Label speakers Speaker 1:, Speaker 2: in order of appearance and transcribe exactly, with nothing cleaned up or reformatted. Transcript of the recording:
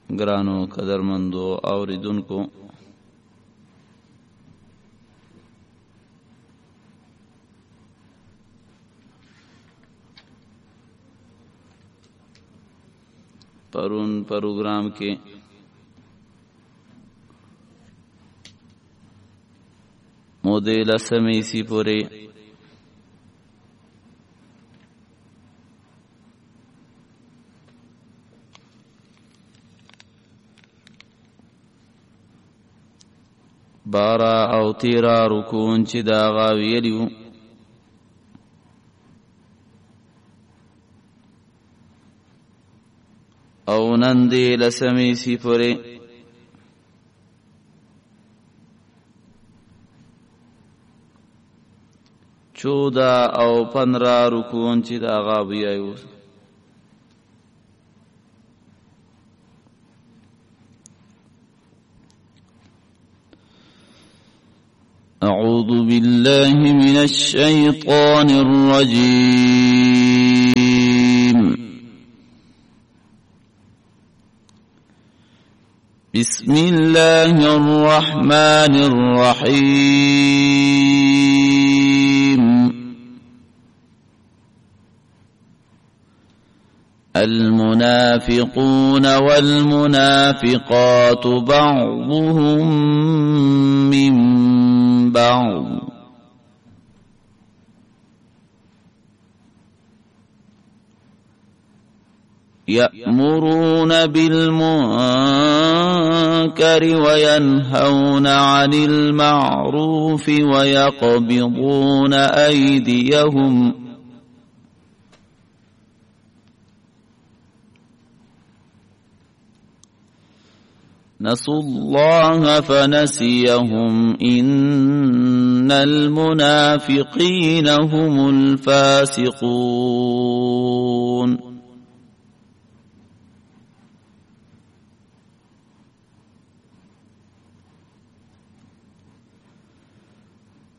Speaker 1: گرانو قدرمندو اوریدونکو پرون پروگرام کے مودے لسمی سی پورے بارا او تیرا رکون چی داغا ویلیو او نندی لسمی سی پورے چودا او پندرہ رکون چی داغا بیایو أعوذ بالله من الشيطان الرجيم بسم الله الرحمن الرحيم المنافقون والمنافقات بعضهم من بعض يأمرون بالمنكر وينهون عن المعروف ويقبضون أيديهم نسوا الله فنسيهم إن المنافقين هم الفاسقون